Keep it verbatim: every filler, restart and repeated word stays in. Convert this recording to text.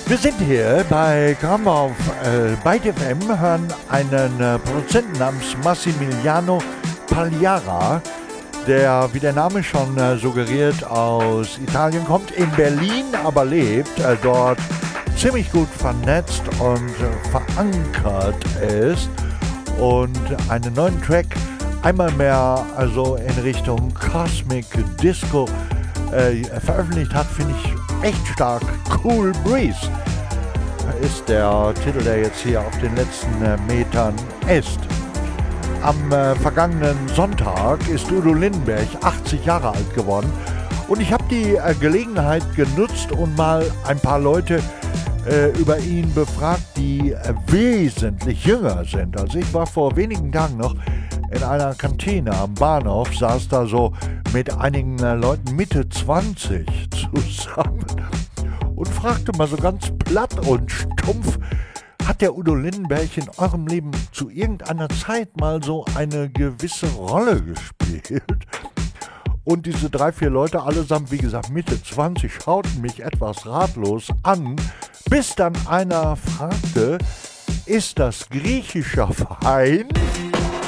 Wir sind hier bei Grammar auf äh, Byte F M, hören einen äh, Produzenten namens Massimiliano Pagliara, der, wie der Name schon äh, suggeriert, aus Italien kommt, in Berlin aber lebt, äh, dort ziemlich gut vernetzt und äh, verankert ist und einen neuen Track einmal mehr also in Richtung Cosmic Disco äh, veröffentlicht hat, finde ich echt stark. Cool Breeze ist der Titel, der jetzt hier auf den letzten äh, Metern ist. Am äh, vergangenen Sonntag ist Udo Lindenberg achtzig Jahre alt geworden und ich habe die äh, Gelegenheit genutzt und mal ein paar Leute äh, über ihn befragt, die äh, wesentlich jünger sind. Also ich war vor wenigen Tagen noch in einer Kantine am Bahnhof, saß da so mit einigen äh, Leuten Mitte zwanzig zusammen und fragte mal so ganz platt und stumpf: Hat der Udo Lindenberg in eurem Leben zu irgendeiner Zeit mal so eine gewisse Rolle gespielt? Und diese drei, vier Leute, allesamt wie gesagt Mitte zwanzig, schauten mich etwas ratlos an, bis dann einer fragte: Ist das griechischer Wein?